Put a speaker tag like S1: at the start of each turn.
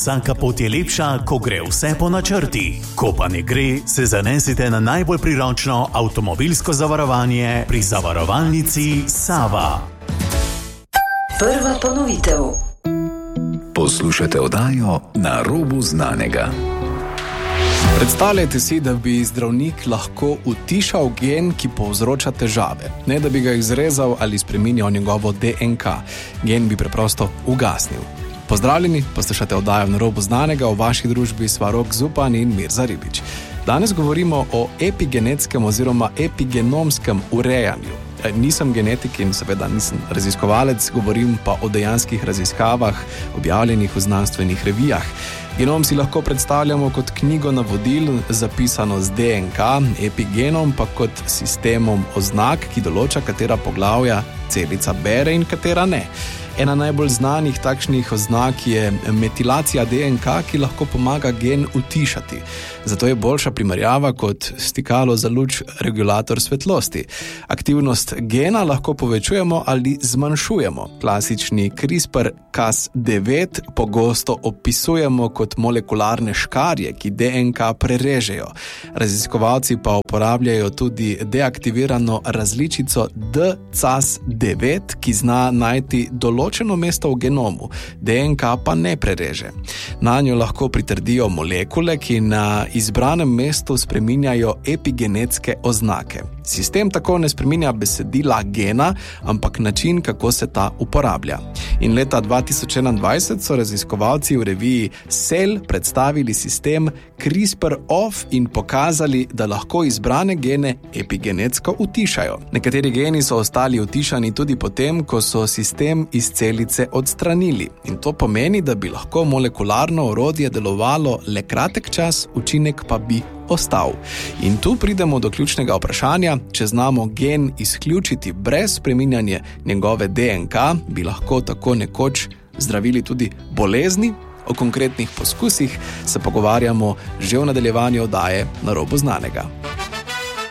S1: Vsaka pot je lepša, ko gre vse po načrti. Ko pa ne gre, se zanesite na najbolj priročno avtomobilsko zavarovanje pri zavarovalnici Sava.
S2: Prva ponovitev.
S3: Poslušate oddajo Na robu znanega.
S4: Predstavljajte si, da bi zdravnik lahko utišal gen, ki povzroča težave. Ne da bi ga izrezal ali spreminjal njegovo DNK. Gen bi preprosto ugasnil. Pozdravljeni, poslušate oddajo Na robu znanega, v vaši družbi sva Rok Zupan in Mirza Ribič. Danes govorimo o epigenetskem oziroma epigenomskem urejanju. Nisem genetik in seveda nisem raziskovalec, govorim pa o dejanskih raziskavah, objavljenih v znanstvenih revijah. Genom si lahko predstavljamo kot knjigo navodil, zapisano z DNK, epigenom pa kot sistemom oznak, ki določa, katera poglavja celica bere in katera ne. Ena najbolj znanih takšnih oznak je metilacija DNK, ki lahko pomaga gen utišati. Zato je boljša primerjava kot stikalo za luč regulator svetlosti. Aktivnost gena lahko povečujemo ali zmanjšujemo. Klasični CRISPR-Cas9 pogosto opisujemo kot molekularne škarje, ki DNK prerežejo. Raziskovalci pa uporabljajo tudi deaktivirano različico dCAS9, ki zna najti določeno mesto v genomu, DNK pa ne prereže. Nanjo lahko pritrdijo molekule, ki na izbranem mestu spreminjajo epigenetske oznake. Sistem tako ne spreminja besedila gena, ampak način, kako se ta uporablja. In leta 2021 so raziskovalci v reviji Cell predstavili sistem CRISPR-Off in pokazali, da lahko izbrane gene epigenetsko utišajo. Nekateri geni so ostali utišani tudi potem, ko so sistem iz celice odstranili. In to pomeni, da bi lahko molekularno orodje delovalo le kratek čas, učinek pa bi ostal. In tu pridemo do ključnega vprašanja, če znamo gen izključiti brez spreminjanja njegove DNK, bi lahko tako nekoč zdravili tudi bolezni. O konkretnih poskusih se pogovarjamo že v nadaljevanju oddaje Na robu znanega.